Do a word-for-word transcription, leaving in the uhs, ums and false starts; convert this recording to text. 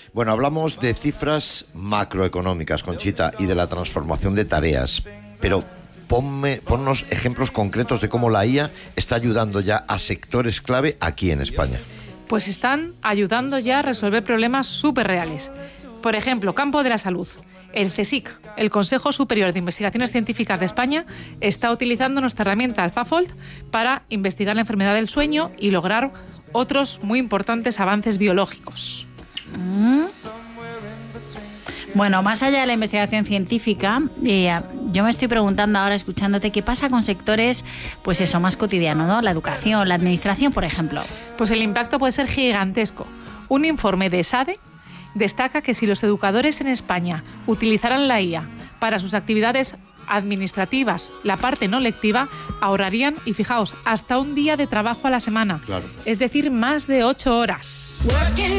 Bueno, hablamos de cifras macroeconómicas, Conchita, y de la transformación de tareas, pero ponme, ponnos ejemplos concretos de cómo la I A está ayudando ya a sectores clave aquí en España. Pues están ayudando ya a resolver problemas súper reales. Por ejemplo, campo de la salud. El CSIC, el Consejo Superior de Investigaciones Científicas de España, está utilizando nuestra herramienta AlphaFold para investigar la enfermedad del sueño y lograr otros muy importantes avances biológicos. Mm. Bueno, más allá de la investigación científica, eh, yo me estoy preguntando ahora, escuchándote, ¿qué pasa con sectores, pues eso, más cotidianos, ¿no? La educación, la administración, por ejemplo. Pues el impacto puede ser gigantesco. Un informe de SADE destaca que si los educadores en España utilizaran la I A para sus actividades administrativas, la parte no lectiva, ahorrarían, y fijaos, hasta un día de trabajo a la semana. Claro. Es decir, más de ocho horas.